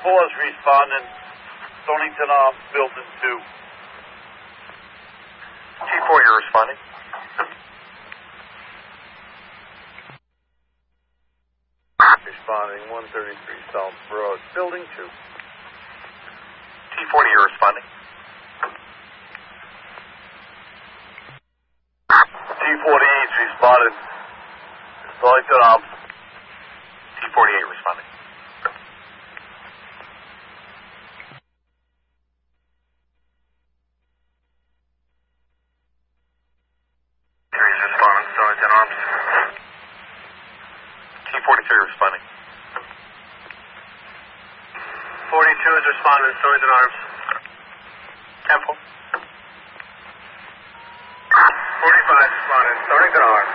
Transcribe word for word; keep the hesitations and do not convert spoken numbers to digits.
four is responding. Stonington Arms, Building two. T four, you're responding. Responding, one thirty-three South Broad, Building two. T forty, you're responding. T forty-eight is responding. Stonington Arms. T forty-eight responding. three is responding, Stonington Arms. T forty-three responding. forty-two is responding, Stonington Arms. Temple. forty-five responding, Stonington Arms.